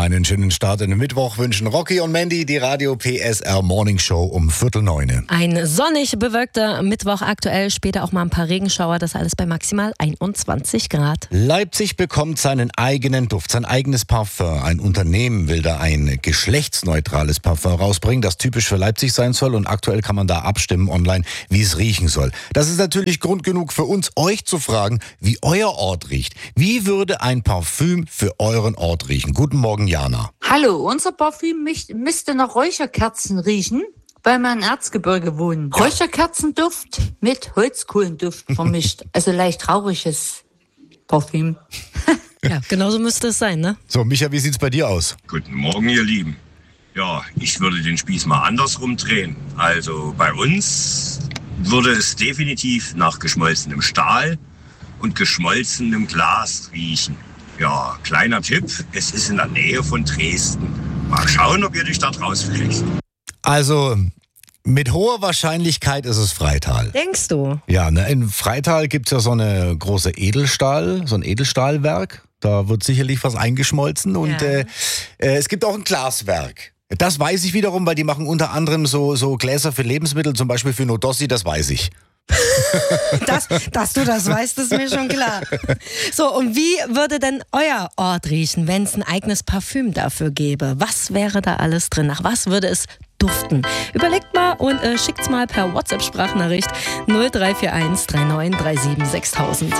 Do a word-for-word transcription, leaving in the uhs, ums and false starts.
Einen schönen Start in den Mittwoch wünschen Rocky und Mandy, die Radio P S R Morning Show um Viertel neune. Ein sonnig bewölkter Mittwoch aktuell, später auch mal ein paar Regenschauer, das alles bei maximal einundzwanzig Grad. Leipzig bekommt seinen eigenen Duft, sein eigenes Parfum. Ein Unternehmen will da ein geschlechtsneutrales Parfum rausbringen, das typisch für Leipzig sein soll, und aktuell kann man da abstimmen online, wie es riechen soll. Das ist natürlich Grund genug für uns, euch zu fragen, wie euer Ort riecht. Wie würde ein Parfüm für euren Ort riechen? Guten Morgen, Jana. Hallo, unser Parfüm mich- müsste nach Räucherkerzen riechen, weil wir in Erzgebirge wohnen. Ja. Räucherkerzenduft mit Holzkohlenduft vermischt. Also leicht rauchiges Parfüm. Ja, genauso müsste es sein, ne? So, Micha, wie sieht's bei dir aus? Guten Morgen, ihr Lieben. Ja, ich würde den Spieß mal andersrum drehen. Also bei uns würde es definitiv nach geschmolzenem Stahl und geschmolzenem Glas riechen. Ja, kleiner Tipp, es ist in der Nähe von Dresden. Mal schauen, ob ihr dich da rauskriegt. Also, mit hoher Wahrscheinlichkeit ist es Freital. Denkst du? Ja, ne, in Freital gibt's ja so eine große Edelstahl, so ein Edelstahlwerk. Da wird sicherlich was eingeschmolzen und Ja. äh, äh, es gibt auch ein Glaswerk. Das weiß ich wiederum, weil die machen unter anderem so, so Gläser für Lebensmittel, zum Beispiel für Nodossi, das weiß ich. Das, dass du das weißt, ist mir schon klar. So, und wie würde denn euer Ort riechen, wenn es ein eigenes Parfüm dafür gäbe? Was wäre da alles drin? Nach was würde es duften? Überlegt mal und äh, schickt's mal per WhatsApp-Sprachnachricht null drei vier eins drei neun drei sieben sechstausend.